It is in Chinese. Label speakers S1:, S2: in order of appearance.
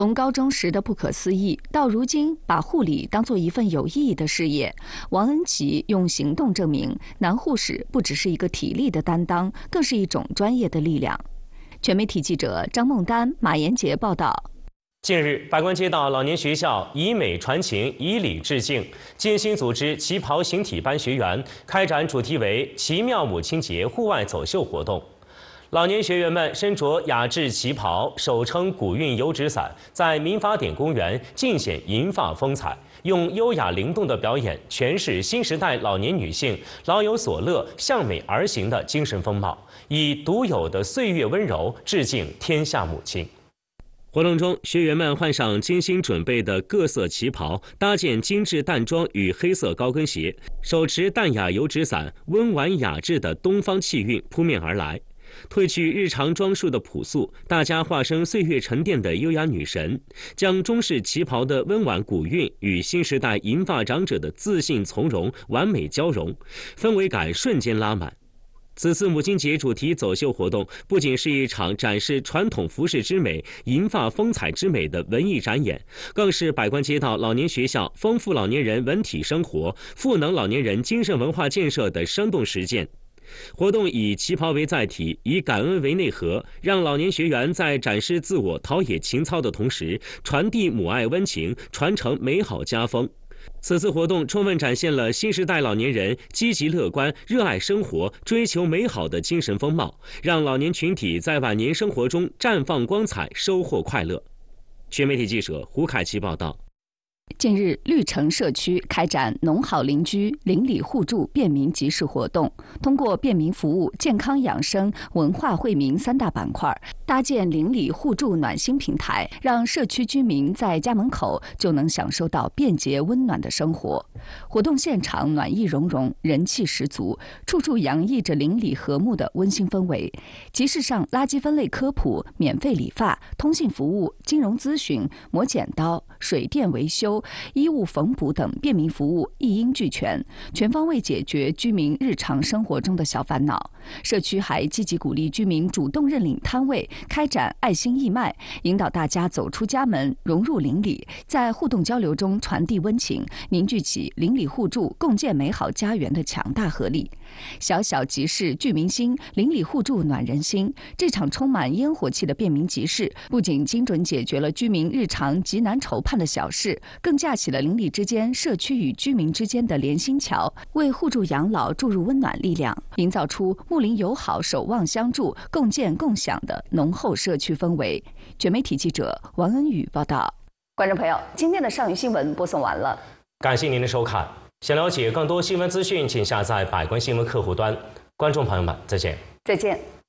S1: 从高中时的不可思议，到如今把护理当作一份有意义的事业，王恩琪用行动证明，男护士不只是一个体力的担当，更是一种专业的力量。全媒体记者张梦丹、马延杰报道。
S2: 近日，百官街道老年学校以美传情，以礼致敬，精心组织旗袍形体班学员开展主题为“奇妙母亲节”户外走秀活动。老年学员们身着雅致旗袍，手撑古韵油纸伞，在民法典公园尽显银发风采，用优雅灵动的表演诠释新时代老年女性老有所乐、向美而行的精神风貌，以独有的岁月温柔致敬天下母亲。活动中，学员们换上精心准备的各色旗袍，搭建精致淡妆与黑色高跟鞋，手持淡雅油纸伞，温婉雅致的东方气韵扑面而来。褪去日常装束的朴素，大家化身岁月沉淀的优雅女神，将中式旗袍的温婉古韵与新时代银发长者的自信从容完美交融，氛围感瞬间拉满。此次母亲节主题走秀活动不仅是一场展示传统服饰之美、银发风采之美的文艺展演，更是百官街道老年学校丰富老年人文体生活、赋能老年人精神文化建设的生动实践。活动以旗袍为载体，以感恩为内核，让老年学员在展示自我、陶冶情操的同时，传递母爱温情，传承美好家风。此次活动充分展现了新时代老年人积极乐观、热爱生活、追求美好的精神风貌，让老年群体在晚年生活中绽放光彩，收获快乐。全媒体记者胡凯奇报道。
S1: 近日，绿城社区开展“农好邻居、邻里互助”便民集市活动，通过便民服务、健康养生、文化惠民三大板块，搭建邻里互助暖心平台，让社区居民在家门口就能享受到便捷温暖的生活。活动现场暖意融融，人气十足，处处洋溢着邻里和睦的温馨氛围。集市上，垃圾分类科普、免费理发、通信服务、金融咨询、磨剪刀、水电维修、衣物缝补等便民服务一应俱全，全方位解决居民日常生活中的小烦恼。社区还积极鼓励居民主动认领摊位，开展爱心义卖，引导大家走出家门，融入邻里，在互动交流中传递温情，凝聚起邻里互助、共建美好家园的强大合力。小小集市聚民心，邻里互助暖人心。这场充满烟火气的便民集市，不仅精准解决了居民日常极难筹盼的小事，更架起了邻里之间、社区与居民之间的连心桥，为互助养老注入温暖力量，营造出睦邻友好、守望相助、共建共享的浓厚社区氛围。全媒体记者王恩宇报道。观众朋友，今天的上虞新闻播送完了，
S2: 感谢您的收看。想了解更多新闻资讯，请下载百官新闻客户端。观众朋友们，再见。
S1: 再见。